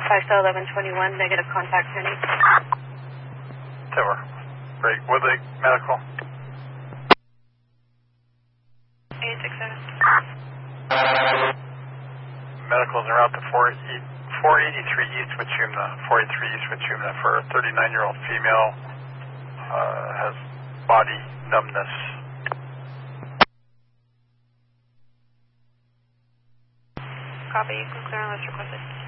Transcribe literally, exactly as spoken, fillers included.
five cell eleven twenty-one, negative contact pending. Tower. Great. Woodlake Medical. eight six seven. Medical's en route to four eighty-three East Wachumna. four eighty-three East Wachumna for a thirty-nine-year-old female. Uh, has body numbness. Copy. You can clear unless requested.